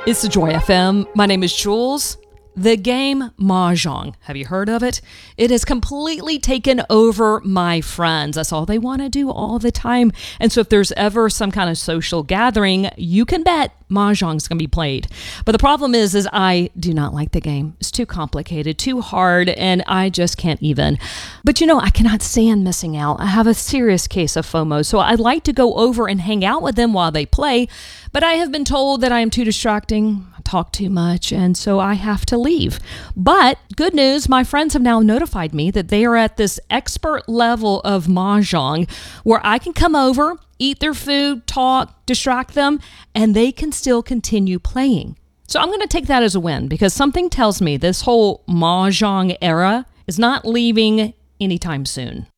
It's the Joy FM. My name is Jules. The game Mahjong. Have you heard of it? It has completely taken over my friends. That's all they want to do all the time. And so if there's ever some kind of social gathering, you can bet Mahjong's going to be played. But the problem is I do not like the game. It's too complicated, too hard, and I just can't even. But I cannot stand missing out. I have a serious case of FOMO, so I like to go over and hang out with them while they play. But I have been told that I am too distracting, I talk too much, and so I have to leave. But good news, my friends have now notified me that they are at this expert level of Mahjong where I can come over, eat their food, talk, distract them, and they can still continue playing. So I'm going to take that as a win because something tells me this whole Mahjong era is not leaving anytime soon.